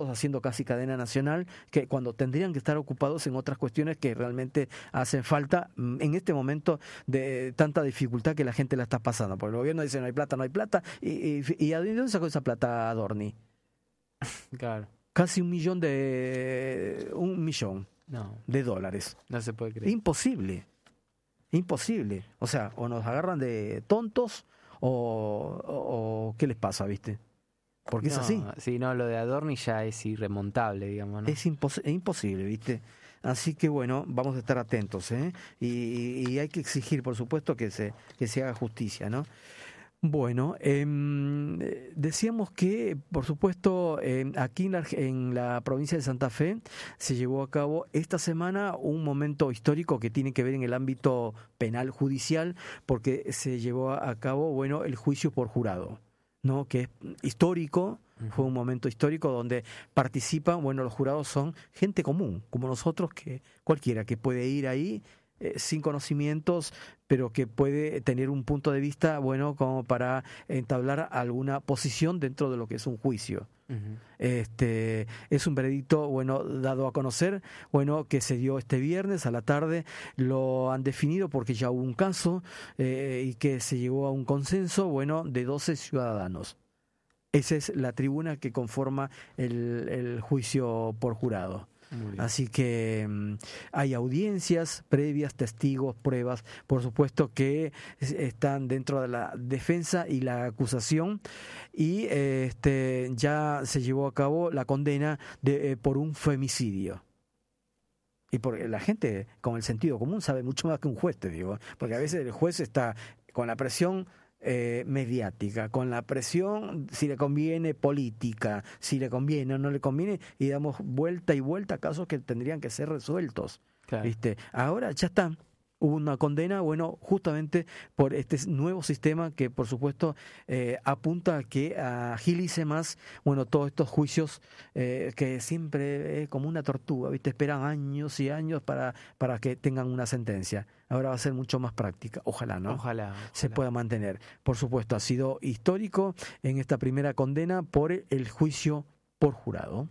ocupados haciendo casi cadena nacional, que cuando tendrían que estar ocupados en otras cuestiones que realmente hacen falta en este momento de tanta dificultad que la gente la está pasando. Porque el gobierno dice no hay plata, ¿y a dónde sacó esa plata Adorni? Claro. Casi un millón de dólares. No se puede creer. Imposible. O sea, o nos agarran de tontos o ¿qué les pasa, viste? Porque es así. Sí, no, lo de Adorni ya es irremontable, digamos, ¿no? Es imposible, viste. Así que bueno, vamos a estar atentos, ¿eh? Y hay que exigir, por supuesto, que se haga justicia, ¿no? Bueno, decíamos que, por supuesto, aquí en la provincia de Santa Fe se llevó a cabo esta semana un momento histórico que tiene que ver en el ámbito penal judicial, porque se llevó a cabo, bueno, el juicio por jurado, ¿no? Que es histórico. Fue un momento histórico donde participan, bueno, los jurados son gente común, como nosotros, que cualquiera que puede ir ahí sin conocimientos, pero que puede tener un punto de vista, bueno, como para entablar alguna posición dentro de lo que es un juicio. Es un veredicto, bueno, dado a conocer, bueno, que se dio este viernes a la tarde. Lo han definido porque ya hubo un caso y que se llegó a un consenso, bueno, de 12 ciudadanos. Esa es la tribuna que conforma el juicio por jurado. Así que hay audiencias previas, testigos, pruebas, por supuesto que están dentro de la defensa y la acusación, y ya se llevó a cabo la condena por un femicidio. Y porque la gente con el sentido común sabe mucho más que un juez, te digo, porque a veces el juez está con la presión mediática, con la presión, si le conviene, política, si le conviene o no le conviene, y damos vuelta y vuelta a casos que tendrían que ser resueltos. Claro. ¿Viste? Ahora ya está. Hubo una condena, bueno, justamente por este nuevo sistema que, por supuesto, apunta a que agilice más, bueno, todos estos juicios que siempre es como una tortuga, ¿viste? Esperan años y años para que tengan una sentencia. Ahora va a ser mucho más práctica. Ojalá, ¿no? Ojalá. Se pueda mantener. Por supuesto, ha sido histórico en esta primera condena por el juicio por jurado.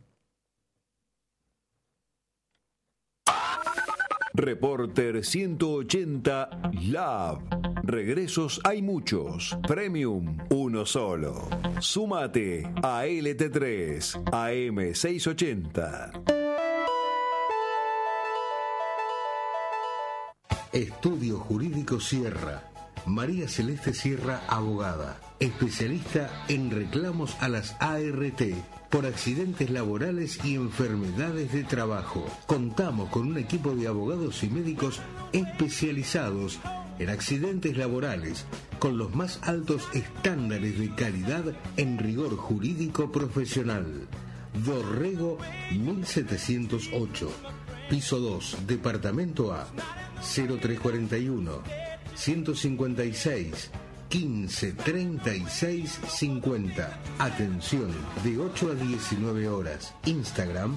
Reporter 180 Lab. Regresos hay muchos. Premium, uno solo. Súmate a LT3 AM680. Estudio Jurídico Sierra. María Celeste Sierra, abogada, especialista en reclamos a las ART por accidentes laborales y enfermedades de trabajo. Contamos con un equipo de abogados y médicos especializados en accidentes laborales, con los más altos estándares de calidad en rigor jurídico profesional. Dorrego 1708, piso 2, departamento A, 0341 156 15 36 50. Atención, de 8 a 19 horas. Instagram,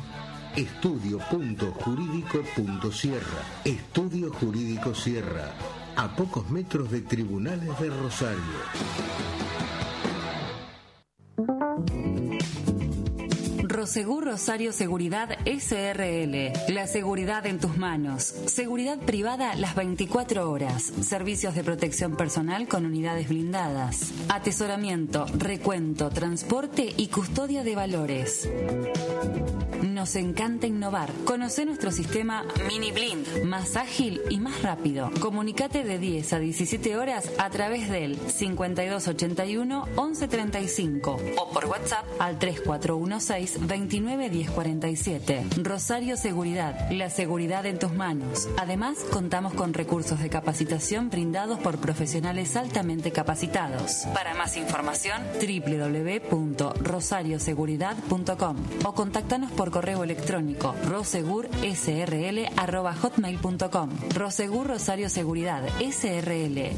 estudio.jurídico.sierra. Estudio Jurídico Sierra, a pocos metros de Tribunales de Rosario. Prosegur Rosario Seguridad SRL. La seguridad en tus manos. Seguridad privada las 24 horas. Servicios de protección personal con unidades blindadas. Atesoramiento, recuento, transporte y custodia de valores. Nos encanta innovar. Conoce nuestro sistema Mini Blind, más ágil y más rápido. Comunicate de 10 a 17 horas a través del 5281 1135 o por WhatsApp al 3416 29 1047. Rosario Seguridad, la seguridad en tus manos. Además, contamos con recursos de capacitación brindados por profesionales altamente capacitados. Para más información, www.rosarioseguridad.com o contactanos por correo electrónico rosegursrl@hotmail.com. Rosegur Rosario Seguridad SRL.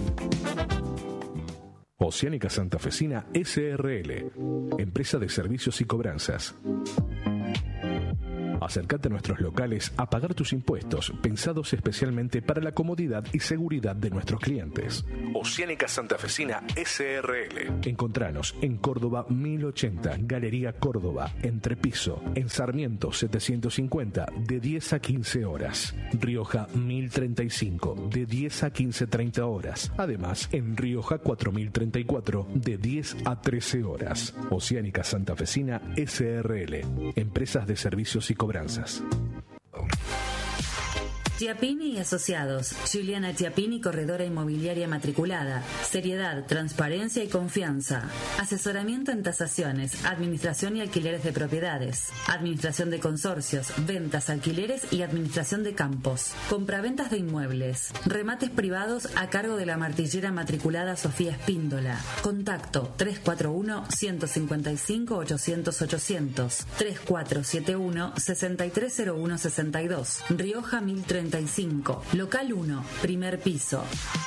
Oceánica Santafesina SRL, empresa de servicios y cobranzas. Acércate a nuestros locales a pagar tus impuestos, pensados especialmente para la comodidad y seguridad de nuestros clientes. Oceánica Santafesina SRL. Encontranos en Córdoba 1080, Galería Córdoba, Entrepiso, en Sarmiento 750, de 10 a 15 horas. Rioja 1035, de 10 a 15:30 horas. Además, en Rioja 4034, de 10 a 13 horas. Oceánica Santafesina SRL. Empresas de servicios y cobranzas. Chiappini y Asociados. Juliana Chiappini, corredora inmobiliaria matriculada. Seriedad, transparencia y confianza. Asesoramiento en tasaciones, administración y alquileres de propiedades. Administración de consorcios, ventas, alquileres y administración de campos. Compraventas de inmuebles. Remates privados a cargo de la martillera matriculada Sofía Espíndola. Contacto 341-155-800-800. 3471-630162. Rioja 1035. Local 1, primer piso.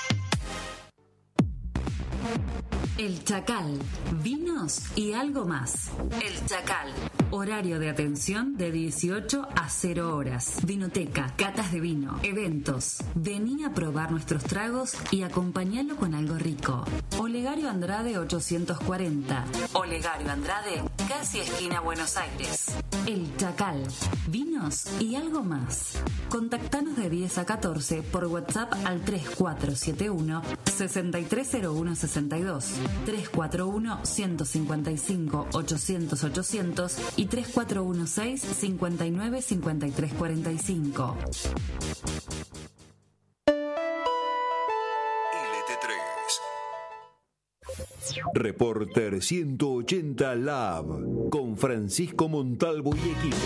El Chacal, vinos y algo más. El Chacal, horario de atención de 18 a 0 horas. Vinoteca, catas de vino, eventos. Vení a probar nuestros tragos y acompañalo con algo rico. Olegario Andrade 840. Olegario Andrade, casi esquina Buenos Aires. El Chacal, vinos y algo más. Contactanos de 10 a 14 por WhatsApp al 3471 630162. 341-155-800-800 y 3416-595345. Reporter 180 Lab con Francisco Montalvo y equipo.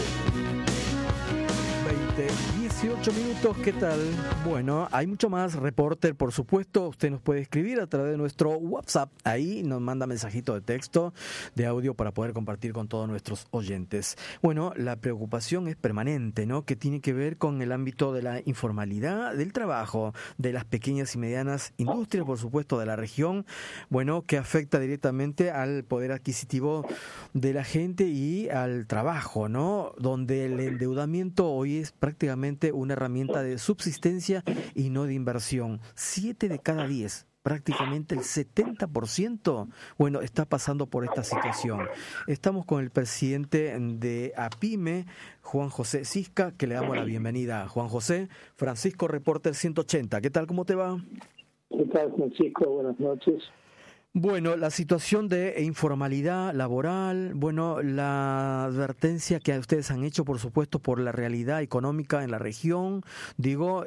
18 minutos, ¿qué tal? Bueno, hay mucho más, Reporter, por supuesto. Usted nos puede escribir a través de nuestro WhatsApp. Ahí nos manda mensajito de texto, de audio, para poder compartir con todos nuestros oyentes. Bueno, la preocupación es permanente, ¿no? Que tiene que ver con el ámbito de la informalidad, del trabajo, de las pequeñas y medianas industrias, por supuesto, de la región. Bueno, que afecta directamente al poder adquisitivo de la gente y al trabajo, ¿no? Donde el endeudamiento hoy es prácticamente una herramienta de subsistencia y no de inversión. 7 de cada 10, prácticamente el 70%, bueno, está pasando por esta situación. Estamos con el presidente de APIME, Juan José Cisca, que le damos la bienvenida. Juan José, Francisco, Reporter 180. ¿Qué tal? ¿Cómo te va? ¿Qué tal, Francisco? Buenas noches. Bueno, la situación de informalidad laboral, bueno, la advertencia que ustedes han hecho, por supuesto, por la realidad económica en la región, digo,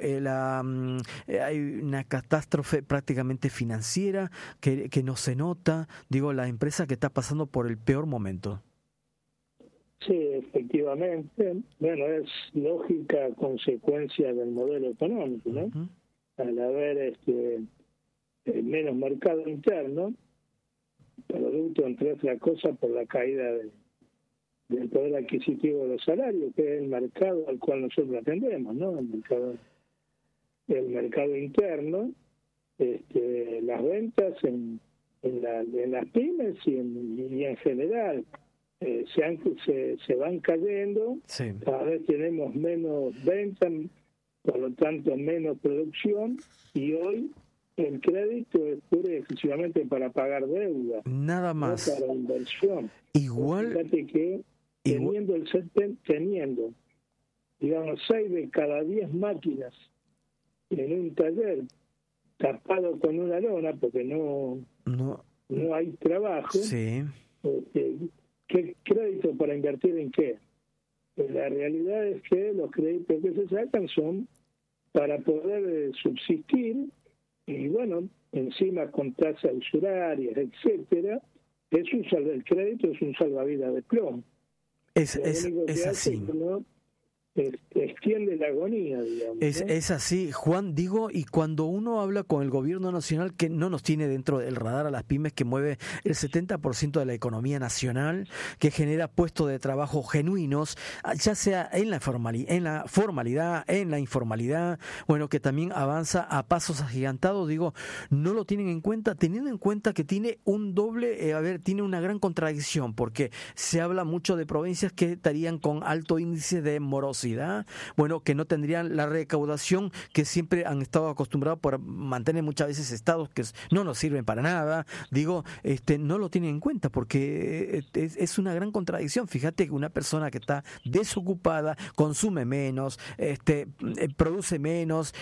hay una catástrofe prácticamente financiera que no se nota, digo, la empresa que está pasando por el peor momento. Sí, efectivamente, bueno, es lógica consecuencia del modelo económico, ¿no? Uh-huh. Al haber menos mercado interno, producto, entre otras cosas, por la caída del poder adquisitivo de los salarios, que es el mercado al cual nosotros atendemos, ¿no? El mercado interno, las ventas en las pymes y en general se van cayendo. Sí. Cada vez tenemos menos ventas, por lo tanto menos producción, y hoy el crédito es pura y exclusivamente para pagar deuda. Nada más. No para inversión. Igual. Fíjate que teniendo, digamos, 6 de cada 10 máquinas en un taller tapado con una lona porque no hay trabajo. Sí. ¿Qué crédito para invertir en qué? La realidad es que los créditos que se sacan son para poder subsistir. Y bueno, encima con tasas usurarias, etcétera, el crédito es un salvavidas de plomo. Es así. extiende la agonía, digamos. Es así, Juan, digo, y cuando uno habla con el gobierno nacional, que no nos tiene dentro del radar a las pymes, que mueve el 70% de la economía nacional, que genera puestos de trabajo genuinos, ya sea en la formalidad, en la informalidad, bueno, que también avanza a pasos agigantados, digo, no lo tienen en cuenta, teniendo en cuenta que tiene un doble, tiene una gran contradicción, porque se habla mucho de provincias que estarían con alto índice de morosidad, bueno, que no tendrían la recaudación que siempre han estado acostumbrados por mantener muchas veces estados que no nos sirven para nada, digo, no lo tienen en cuenta porque es una gran contradicción. Fíjate que una persona que está desocupada consume menos, produce menos,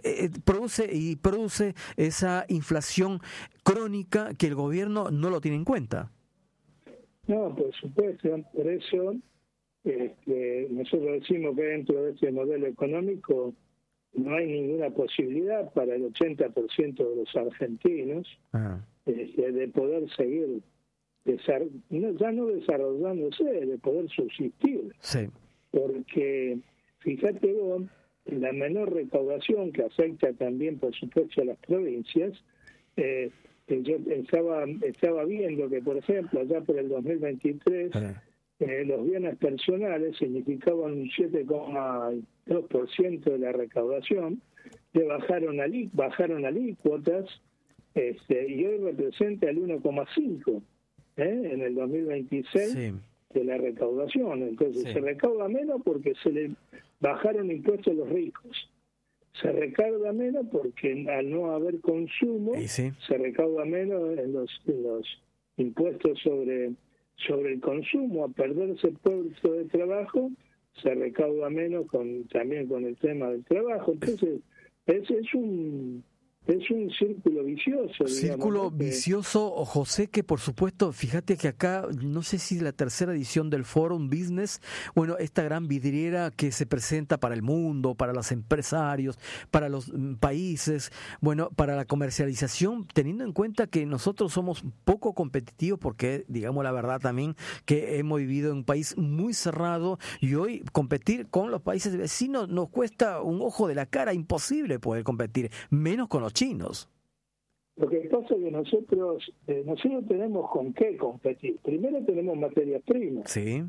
produce esa inflación crónica que el gobierno no lo tiene en cuenta. No, por supuesto, por eso nosotros decimos que dentro de este modelo económico no hay ninguna posibilidad para el 80% de los argentinos de poder seguir ya no desarrollándose, de poder subsistir. Sí. Porque fíjate vos, la menor recaudación que afecta también, por supuesto, a las provincias, yo estaba viendo que, por ejemplo, allá por el 2023, los bienes personales significaban un 7,2% de la recaudación, que bajaron alícuotas, y hoy representa el 1,5% en el 2026 de la recaudación. Entonces se recauda menos porque se le bajaron impuestos a los ricos. Se recauda menos porque al no haber consumo se recauda menos en los impuestos sobre el consumo. A perderse el puesto de trabajo se recauda menos también con el tema del trabajo. Entonces es un círculo vicioso. Círculo vicioso, José, que por supuesto, fíjate que acá, no sé si la tercera edición del Forum Business, bueno, esta gran vidriera que se presenta para el mundo, para los empresarios, para los países, bueno, para la comercialización, teniendo en cuenta que nosotros somos poco competitivos porque, digamos la verdad también, que hemos vivido en un país muy cerrado y hoy competir con los países vecinos nos cuesta un ojo de la cara, imposible poder competir, menos con los chinos. Lo que pasa es que nosotros tenemos con qué competir. Primero tenemos materias primas. Sí.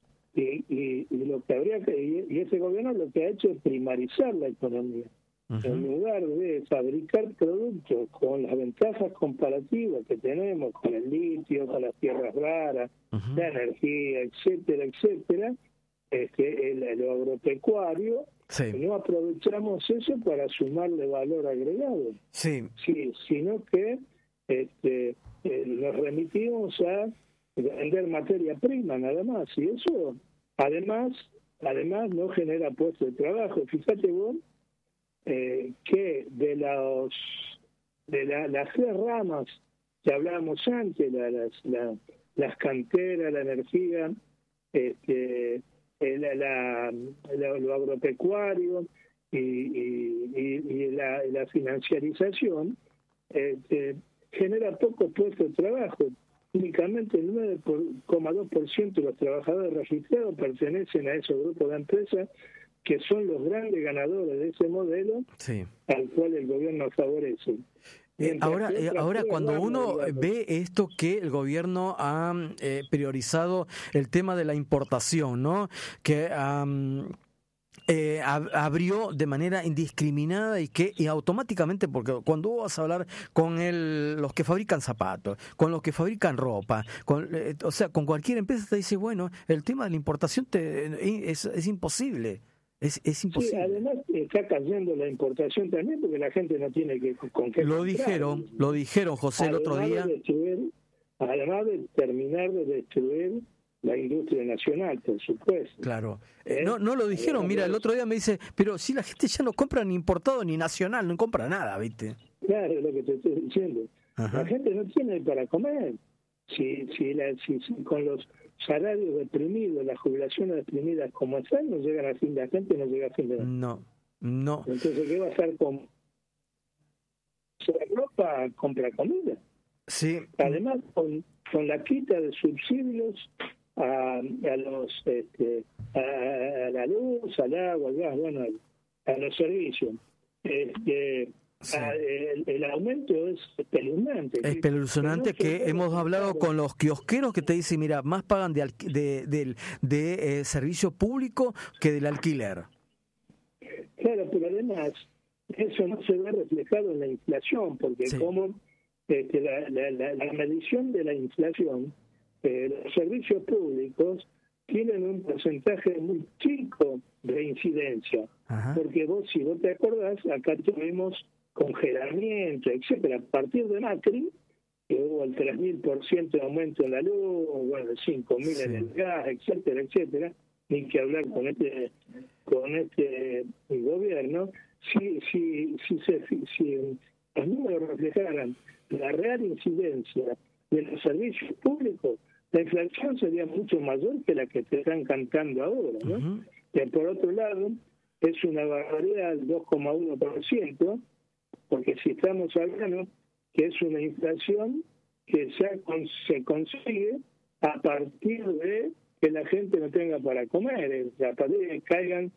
Y lo que y ese gobierno lo que ha hecho es primarizar la economía. En lugar de fabricar productos con las ventajas comparativas que tenemos con el litio, con las tierras raras, la energía, etcétera, lo agropecuario, no aprovechamos eso para sumarle valor agregado. Sino que nos remitimos a vender materia prima nada más, y eso además no genera puestos de trabajo. Fíjate vos que de las tres ramas que hablábamos antes, las canteras, la energía, lo agropecuario y la financiarización, genera pocos puestos de trabajo. Únicamente el 9,2% de los trabajadores registrados pertenecen a esos grupos de empresas que son los grandes ganadores de ese modelo al cual el gobierno favorece. Ahora cuando uno ve esto que el gobierno ha priorizado el tema de la importación, ¿no? Que abrió de manera indiscriminada y automáticamente, porque cuando vos vas a hablar con los que fabrican zapatos, con los que fabrican ropa, o sea, con cualquier empresa te dice, bueno, el tema de la importación es imposible. Es imposible. Sí, además está cayendo la importación también porque la gente no tiene con qué lo dijeron, José, el otro día. Además de terminar de destruir la industria nacional, por supuesto. Claro. No lo dijeron. Mira, el otro día me dice, pero si la gente ya no compra ni importado ni nacional, no compra nada, ¿viste? Claro, es lo que te estoy diciendo. La gente no tiene para comer. Si con los salarios deprimidos, las jubilaciones deprimidas como están, no llegan a fin de gente, no llega a fin de mes. No. Entonces, ¿qué va a hacer con ropa? Compra comida. Sí. Además, con la quita de subsidios a los a la luz, al agua, al gas, bueno, a los servicios. Sí. El aumento es espeluznante. Es espeluznante que hemos hablado con los kiosqueros que te dicen, mira, más pagan de servicio público que del alquiler. Claro, pero además eso no se ve reflejado en la inflación, porque Sí. como la medición de la inflación, los servicios públicos tienen un porcentaje muy chico de incidencia. Ajá. Porque si vos te acordás, acá tuvimos congelamiento, etcétera. A partir de Macri, que hubo el 3.000% de aumento en la luz, bueno, el 5.000 en el gas, etcétera, etcétera, ni que hablar con este gobierno. Si los números reflejaran la real incidencia de los servicios públicos, la inflación sería mucho mayor que la que te están cantando ahora, ¿no? Uh-huh. Y por otro lado, es una barbaridad del 2,1%, porque si estamos hablando que es una inflación que se consigue a partir de que la gente no tenga para comer, a partir de que caigan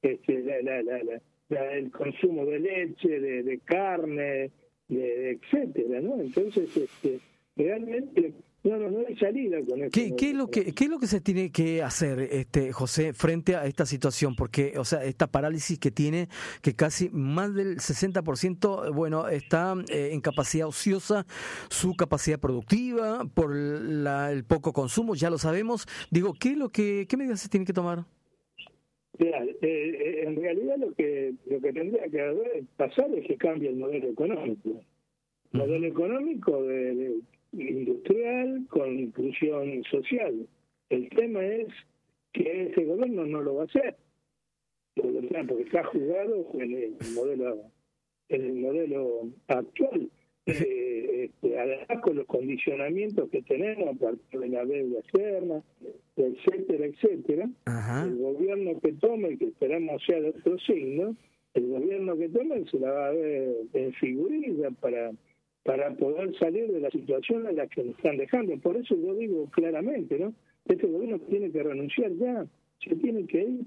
el consumo de leche, de carne, etcétera, ¿no? Entonces, realmente no hay salida con esto. ¿Qué es lo que se tiene que hacer, José, frente a esta situación? Porque, o sea, esta parálisis que tiene, que casi más del 60%, bueno, está en capacidad ociosa, su capacidad productiva, por el poco consumo, ya lo sabemos. Digo, ¿qué medidas se tienen que tomar? Mira, en realidad lo que tendría que pasar es que cambie el modelo económico. El modelo económico industrial con inclusión social. El tema es que ese gobierno no lo va a hacer, porque está jugado en el modelo actual. Además, con los condicionamientos que tenemos a partir de la deuda externa, etcétera, etcétera. Ajá. El gobierno que tome, que esperamos sea de otro signo, el gobierno que tome se la va a ver en figurilla para poder salir de la situación en la que nos están dejando. Por eso yo digo claramente, ¿no? Este gobierno tiene que renunciar ya, se tiene que ir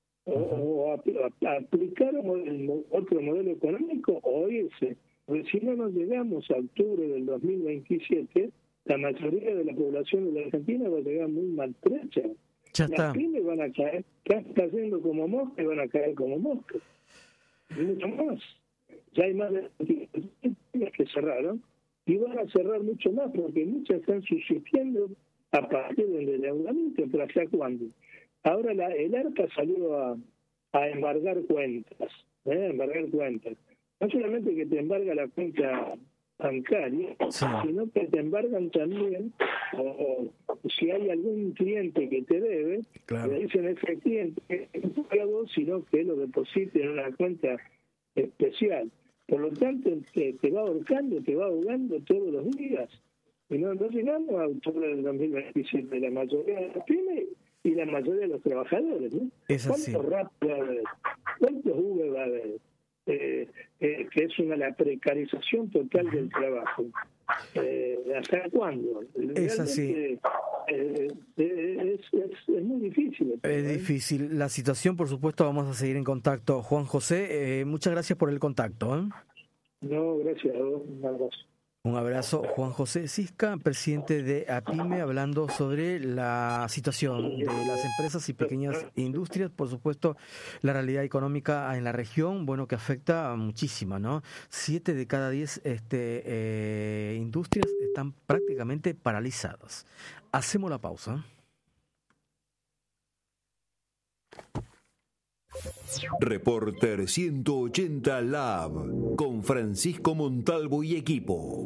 o aplicar otro modelo económico o irse. Porque si no nos llegamos a octubre del 2027, la mayoría de la población de la Argentina va a llegar muy maltrecha. Ya está. Las pymes van a caer, están cayendo como moscas y van a caer como moscas. Y mucho más. Ya hay más de 20 que cerraron y van a cerrar mucho más porque muchas están subsistiendo a partir del endeudamiento. ¿Pero hasta cuándo? Ahora el ARPA salió a embargar cuentas. Embargar cuentas. No solamente que te embarga la cuenta bancaria, sí, sino que te embargan también, o si hay algún cliente que te debe, claro, le dicen a ese cliente que no paga vos, sino que lo deposite en una cuenta especial. Por lo tanto, te va ahorcando, te va ahogando todos los días. Y no llegamos a octubre del 2027, la mayoría de las pymes y la mayoría de los trabajadores, ¿no? ¿Cuántos RAP va a haber? ¿Cuántos V va a haber? Que es la precarización total del trabajo. ¿Hasta cuándo? Es así. Es muy difícil. Es difícil. La situación, por supuesto, vamos a seguir en contacto. Juan José, muchas gracias por el contacto. No, gracias a vos. Un abrazo. Un abrazo, Juan José Cisca, presidente de APIME, hablando sobre la situación de las empresas y pequeñas industrias, por supuesto, la realidad económica en la región, bueno, que afecta muchísimo, ¿no? 7 de cada 10 industrias están prácticamente paralizadas. Hacemos la pausa. Reporter 180 Lab con Francisco Montalvo y equipo.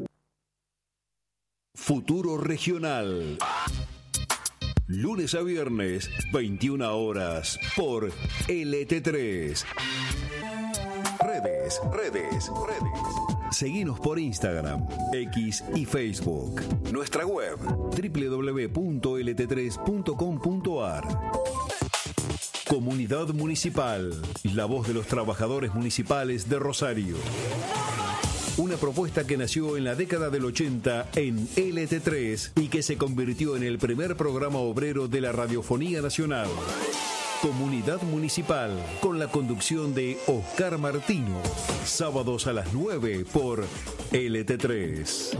Futuro Regional. Lunes a viernes, 21 horas por LT3. Redes. Seguinos por Instagram, X y Facebook. Nuestra web www.lt3.com.ar. Comunidad Municipal, la voz de los trabajadores municipales de Rosario. Una propuesta que nació en la década del 80 en LT3 y que se convirtió en el primer programa obrero de la radiofonía nacional. Comunidad Municipal, con la conducción de Oscar Martino. Sábados a las 9 por LT3.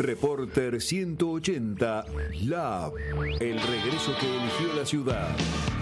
Reporter 180 Lab. El regreso que eligió la ciudad.